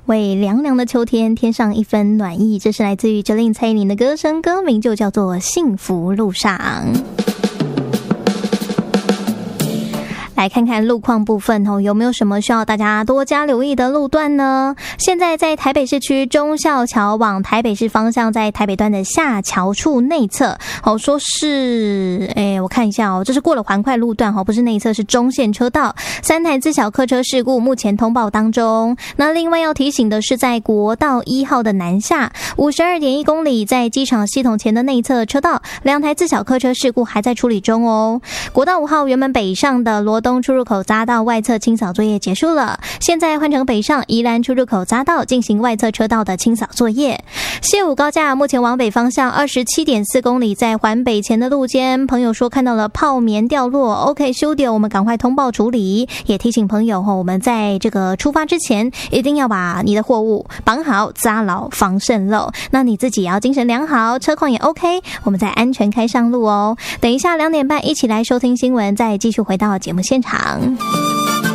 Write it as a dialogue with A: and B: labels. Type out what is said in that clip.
A: 为凉凉的秋天添上一分暖意，这是来自于Jolin蔡依林的歌声，歌名就叫做《幸福路上》。来看看路况部分有没有什么需要大家多加留意的路段呢？现在在台北市区忠孝桥往台北市方向，在台北端的下桥处内侧说是我看一下这是过了环快路段不是内侧，是中线车道，3台自小客车事故目前通报当中。那另外要提醒的是，在国道1号的南下 52.1 公里，在机场系统前的内侧车道2台自小客车事故还在处理中哦。国道5号原本北上的罗东出入口匝道外侧清扫作业结束了，现在换成北上宜兰出入口匝道进行外侧车道的清扫作业。西武高架目前往北方向 27.4 公里，在环北前的路肩，朋友说看到了泡棉掉落 ，OK 修掉，我们赶快通报处理。也提醒朋友我们在这个出发之前一定要把你的货物绑好扎牢，防渗漏。那你自己也要精神良好，车况也 OK， 我们再安全开上路哦。等一下2点半一起来收听新闻，再继续回到节目现场。